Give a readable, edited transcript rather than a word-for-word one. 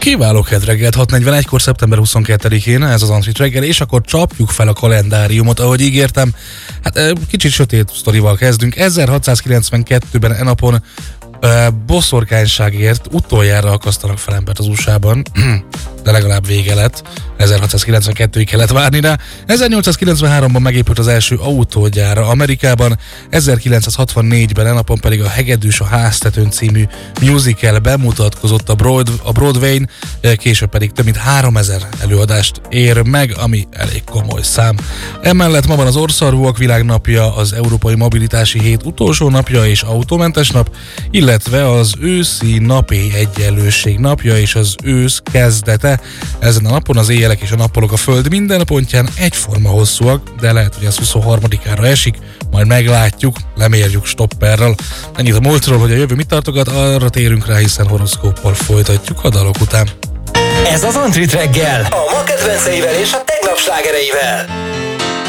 Kiváló kedreggelt, 6:41-kor szeptember 22-én, ez az Antrit reggel, és akkor csapjuk fel a kalendáriumot, ahogy ígértem. Hát kicsit sötét sztorival kezdünk. 1692-ben enapon boszorkányságért utoljára akasztanak fel embert az USA-ban, de legalább vége lett. 1692-ig kellett várni rá. 1893-ban megépült az első autógyára Amerikában, 1964-ben enapon pedig a Hegedűs a háztetőn című musical bemutatkozott a Broadwayn, később pedig több mint 3000 előadást ér meg, ami elég komoly szám. Emellett ma van az Orrszarvúak világnapja, az Európai Mobilitási Hét utolsó napja és autómentes nap, illetve az őszi napi egyenlőség napja és az ősz kezdete. Ezen a napon az éjjelek és a nappalok a Föld minden pontján egyforma hosszúak, de lehet, hogy ez 23-ára esik, majd meglátjuk, lemérjük stopperrel. Ennyit a múltról, hogy a jövő mit tartogat, arra térünk rá, hiszen horoszkóppal folytatjuk a dalok után. Ez az Antrit reggel, a ma kedvenceivel és a tegnap slágereivel.